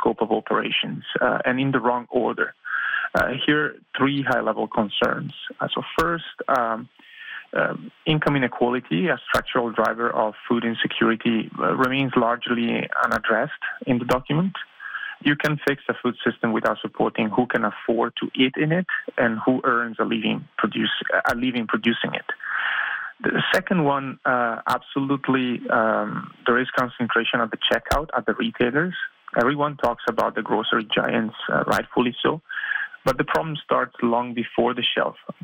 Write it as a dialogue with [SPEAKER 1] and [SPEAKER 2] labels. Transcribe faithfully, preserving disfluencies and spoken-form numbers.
[SPEAKER 1] scope of operations uh, and in the wrong order. Uh, here, three high-level concerns. Uh, so first, um, um, income inequality, a structural driver of food insecurity, uh, remains largely unaddressed in the document. You can fix a food system without supporting who can afford to eat in it and who earns a living, produce, a living producing it. The second one, uh, absolutely, um, there is concentration at the checkout at the retailers. Everyone talks about the grocery giants, uh, rightfully so. But the problem starts long before the shelf.